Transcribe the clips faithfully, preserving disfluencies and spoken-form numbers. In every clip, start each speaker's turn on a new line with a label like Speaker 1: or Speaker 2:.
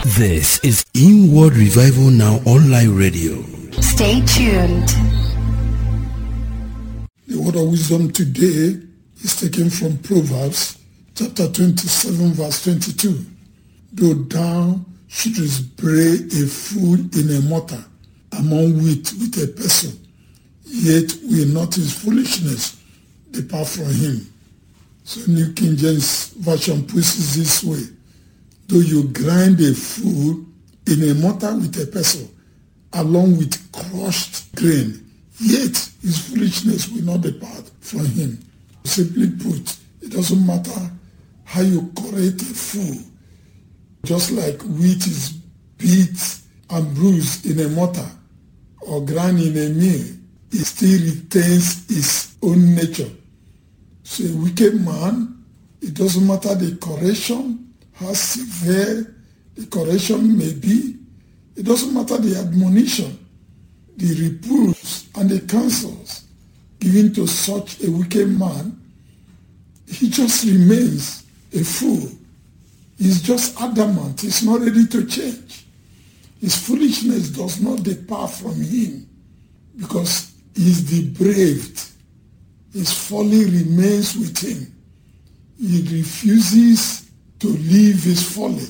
Speaker 1: This is Inward Revival Now Online Radio.
Speaker 2: Stay tuned.
Speaker 3: The word of wisdom today is taken from Proverbs chapter twenty-seven verse twenty-two. Though thou shouldest bray a fool in a mortar among wheat with a pestle, yet will not his foolishness depart from him. So New King James Version puts it this way. Though you grind a fool in a mortar with a pestle, along with crushed grain, yet his foolishness will not depart from him. Simply put, it doesn't matter how you correct a fool. Just like wheat is beat and bruised in a mortar or ground in a mill, it still retains its own nature. So a wicked man, it doesn't matter the correction, how severe the correction may be, it doesn't matter the admonition, the reproofs and the counsels given to such a wicked man, he just remains a fool. He's just adamant. He's not ready to change. His foolishness does not depart from him because he's depraved. His folly remains with him. He refuses to leave his folly.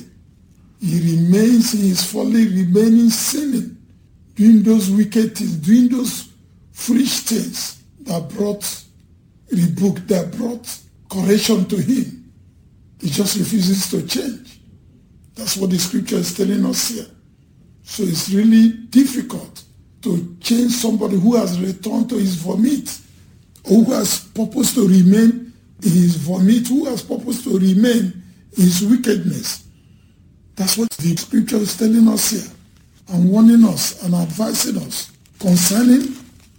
Speaker 3: He remains in his folly, remaining sinning, doing those wicked things, doing those foolish things that brought rebuke, that brought correction to him. He just refuses to change. That's what the scripture is telling us here. So it's really difficult to change somebody who has returned to his vomit, or who has purpose to remain in his vomit, who has purpose to remain in his wickedness. That's what the scripture is telling us here, and warning us and advising us concerning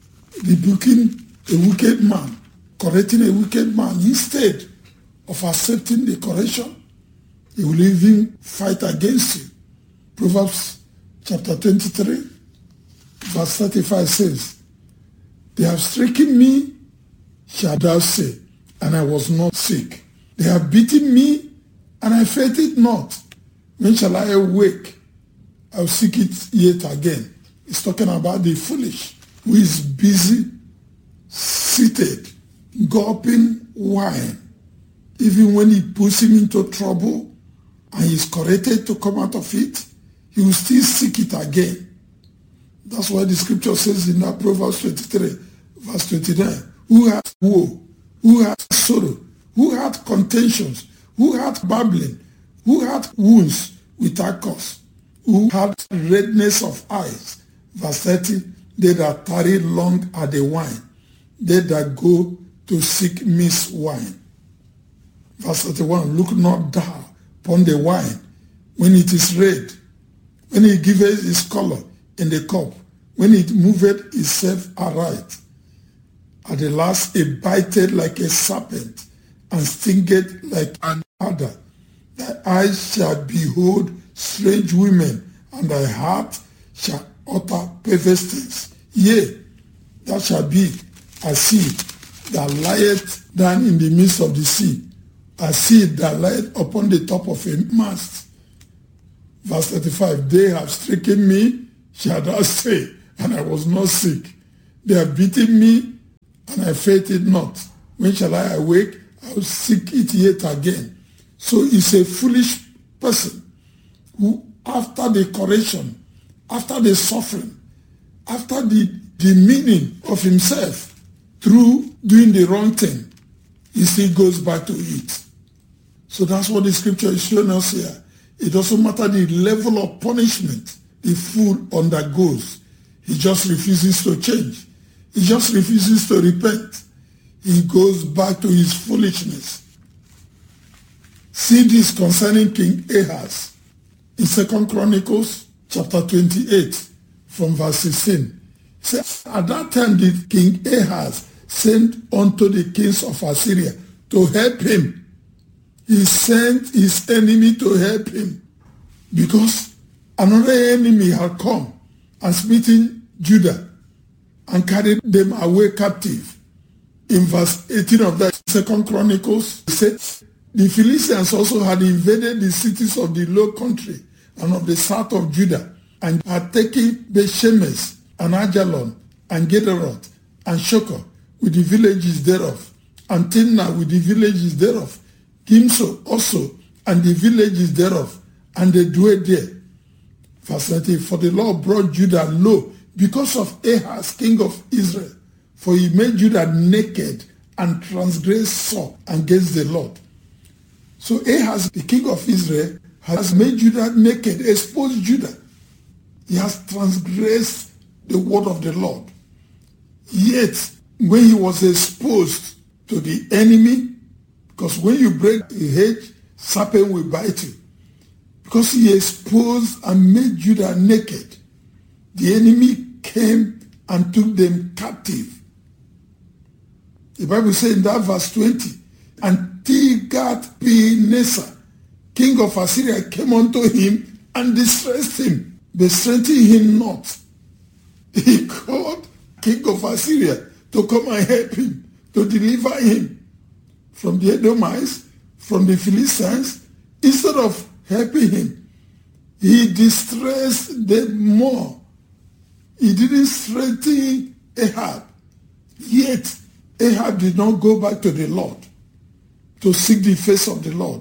Speaker 3: rebuking a wicked man, correcting a wicked man. Instead of accepting the correction, he will even fight against you. Proverbs chapter twenty-three, verse thirty-five says, they have stricken me, shall thou say, and I was not sick. They have beaten me, and I felt it not. When shall I awake? I will seek it yet again. It's talking about the foolish who is busy, seated, gulping wine. Even when he puts him into trouble and he's corrected to come out of it, he will still seek it again. That's why the scripture says in that Proverbs twenty-three, verse twenty-nine, who had woe, who had sorrow, who had contentions, who had babbling, who had wounds without cause, who had redness of eyes. Verse thirty, they that tarry long at the wine, they that go to seek mixed wine. Verse thirty-one, look not thou upon the wine when it is red, when it giveth its color in the cup, when it moveth itself aright. At the last it biteth like a serpent, and stingeth like an adder. Thy eyes shall behold strange women, and thy heart shall utter perverse things. Yea, thou shalt be as sea that lieth down in the midst of the sea, a sea that lieth upon the top of a mast. Verse thirty-five, they have stricken me, shall thou say, and I was not sick. They have beaten me, and I felt it not. When shall I awake? I will seek it yet again. So it's a foolish person who, after the correction, after the suffering, after the demeaning of himself through doing the wrong thing, he still goes back to it. So that's what the scripture is showing us here. It doesn't matter the level of punishment the fool undergoes. He just refuses to change. He just refuses to repent. He goes back to his foolishness. See this concerning King Ahaz in Second Chronicles chapter twenty-eight from verse sixteen. It says, at that time did King Ahaz send unto the kings of Assyria to help him. He sent his enemy to help him because another enemy had come and smitten Judah and carried them away captive. In verse eighteen of that Second Chronicles, it said, the Philistines also had invaded the cities of the low country and of the south of Judah, and had taken Bethshemesh, and Ajalon, and Gederoth, and Shokor, with the villages thereof, and Timnah with the villages thereof, Gimso also, and the villages thereof, and they dwelt there. Verse nineteen, for the Lord brought Judah low because of Ahaz, king of Israel, for he made Judah naked and transgressed sore against the Lord. So Ahaz, the king of Israel, has made Judah naked, exposed Judah. He has transgressed the word of the Lord. Yet, when he was exposed to the enemy, because when you break a hedge, serpent will bite you. Because he exposed and made Judah naked, the enemy came and took them captive. The Bible says in that verse twenty, and Tiglath-Pileser, king of Assyria, came unto him and distressed him, but strengthened him not. He called king of Assyria to come and help him, to deliver him from the Edomites, from the Philistines. Instead of helping him, he distressed them more. He didn't strengthen Ahab. Yet Ahab did not go back to the Lord to seek the face of the Lord.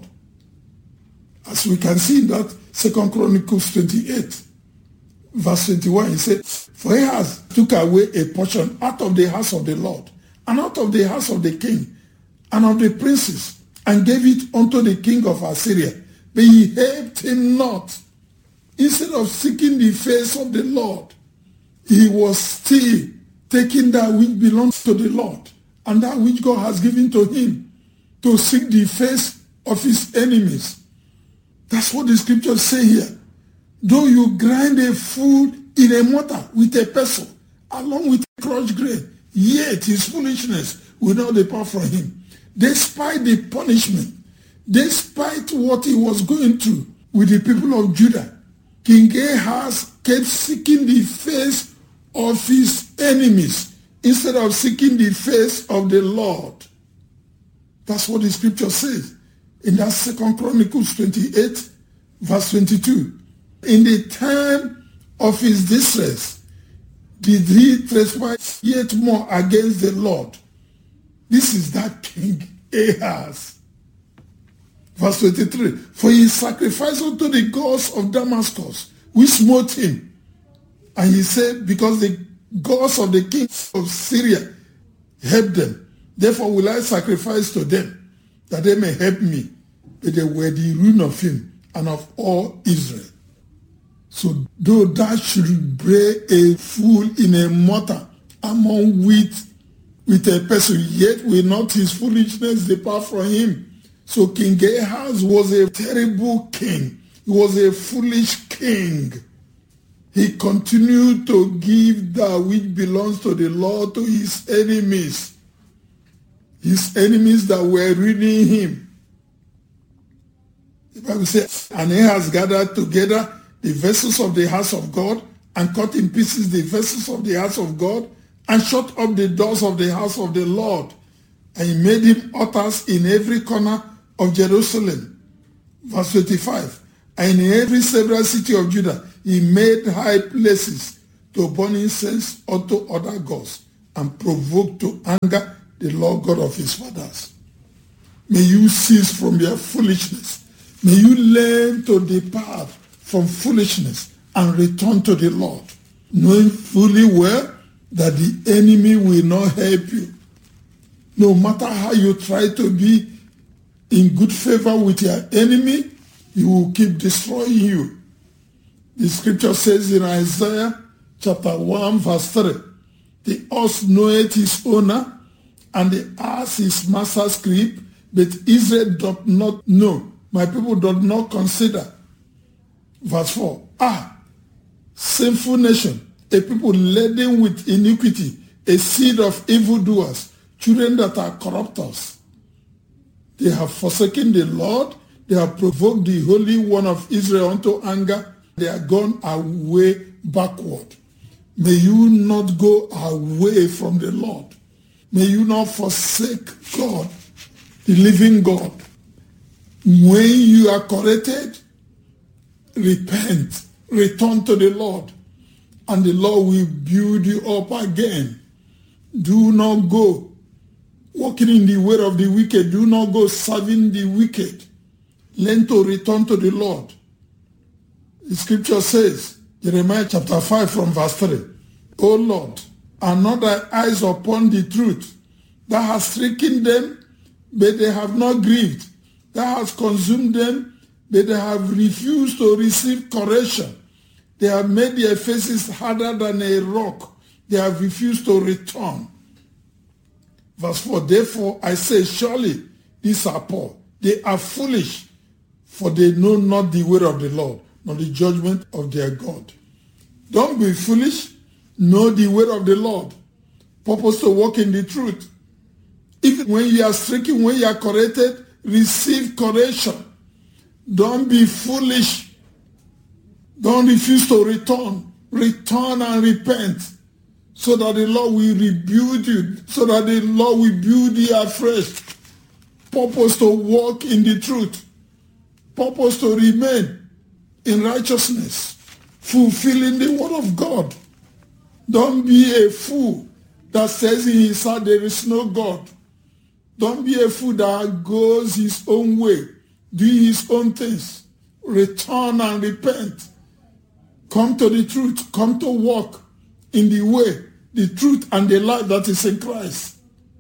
Speaker 3: As we can see in that Second Chronicles twenty-eight, verse twenty-one, he said, for Ahaz took away a portion out of the house of the Lord, and out of the house of the king, and of the princes, and gave it unto the king of Assyria. But he helped him not. Instead of seeking the face of the Lord, he was still taking that which belongs to the Lord, and that which God has given to him, to seek the face of his enemies. That's what the scriptures say here. Though you grind a food in a mortar with a pestle, along with crushed grain, yet his foolishness will not depart from him. Despite the punishment, despite what he was going through with the people of Judah, King Ahaz kept seeking the face of his enemies instead of seeking the face of the Lord. That's what the scripture says in that Second Chronicles twenty-eight, verse twenty-two. In the time of his distress, did he trespass yet more against the Lord? This is that King Ahaz. Verse twenty-three, for he sacrificed unto the gods of Damascus, which smote him. And he said, because the gods of the king of Syria helped them, therefore will I sacrifice to them, that they may help me. But they were the ruin of him and of all Israel. So though that should break a fool in a mortar among wheat with a person, yet will not his foolishness depart from him. So King Ahaz was a terrible king. He was a foolish king. He continued to give that which belongs to the Lord to his enemies. His enemies that were ruining him. The Bible says, and Ahaz gathered together the vessels of the house of God, and cut in pieces the vessels of the house of God, and shut up the doors of the house of the Lord. And he made him altars in every corner of Jerusalem. Verse twenty-five. And in every several city of Judah, he made high places to burn incense unto other gods, and provoked to anger the Lord God of his fathers. May you cease from your foolishness. May you learn to depart from foolishness and return to the Lord, knowing fully well that the enemy will not help you. No matter how you try to be in good favor with your enemy, he will keep destroying you. The scripture says in Isaiah chapter one verse three, the ox knoweth his owner, and the ass his master's crib, but Israel doth not know. My people doth not consider. Verse four, ah, sinful nation, a people laden with iniquity, a seed of evildoers, children that are corruptors. They have forsaken the Lord, they have provoked the Holy One of Israel unto anger, they are gone away backward. May you not go away from the Lord. May you not forsake God, the living God. When you are corrected, repent, return to the Lord, and the Lord will build you up again. Do not go walking in the way of the wicked. Do not go serving the wicked. Learn to return to the Lord. The scripture says, Jeremiah chapter five from verse three, O Lord, are not thy eyes upon the truth? Thou hast stricken them, but they have not grieved. Thou hast consumed them, but they have refused to receive correction. They have made their faces harder than a rock. They have refused to return. Verse four, therefore I say, surely these are poor. They are foolish, for they know not the way of the Lord, nor the judgment of their God. Don't be foolish. Know the way of the Lord. Purpose to walk in the truth. Even when you are stricken, when you are corrected, receive correction. Don't be foolish. Don't refuse to return. Return and repent, so that the Lord will rebuild you, so that the Lord will build you afresh. Purpose to walk in the truth. Purpose to remain in righteousness, fulfilling the word of God. Don't be a fool that says in his heart there is no God. Don't be a fool that goes his own way, doing his own things. Return and repent. Come to the truth. Come to walk in the way, the truth, and the life that is in Christ.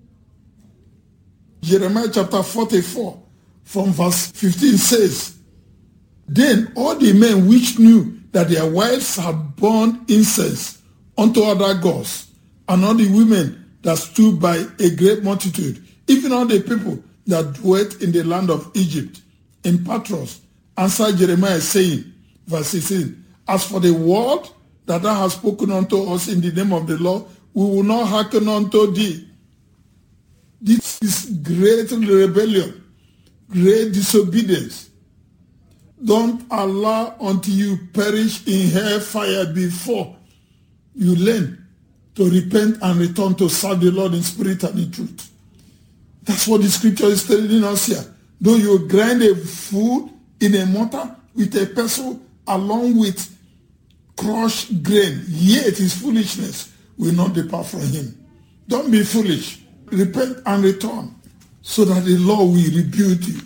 Speaker 3: Jeremiah chapter forty-four from verse fifteen says, then all the men which knew that their wives had burned incense unto other gods, and all the women that stood by a great multitude, even all the people that dwelt in the land of Egypt, in Patros, answered Jeremiah, saying, verse sixteen, as for the word that thou hast spoken unto us in the name of the Lord, we will not hearken unto thee. This is great rebellion, great disobedience. Don't allow until you perish in hellfire before you learn to repent and return to serve the Lord in spirit and in truth. That's what the scripture is telling us here. Though you grind a food in a mortar with a pestle along with crushed grain, yet his foolishness will not depart from him. Don't be foolish. Repent and return, so that the Lord will rebuild you.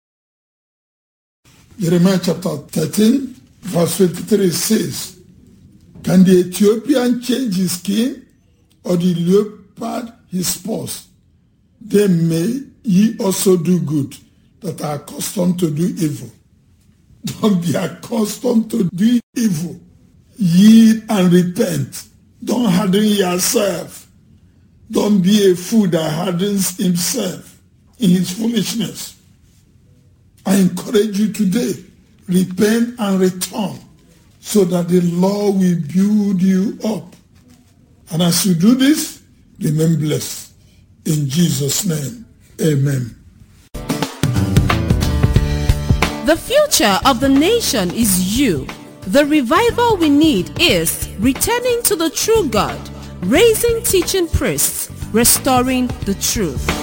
Speaker 3: Jeremiah chapter thirteen, verse twenty-three says, can the Ethiopian change his skin, or the leopard his spots? Then may ye also do good, that are accustomed to do evil. Don't be accustomed to do evil. Yield and repent. Don't harden yourself. Don't be a fool that hardens himself in his foolishness. I encourage you today, repent and return, so that the Lord will build you up. And as you do this, remain blessed. In Jesus' name, amen.
Speaker 2: The future of the nation is you. The revival we need is returning to the true God, raising teaching priests, restoring the truth.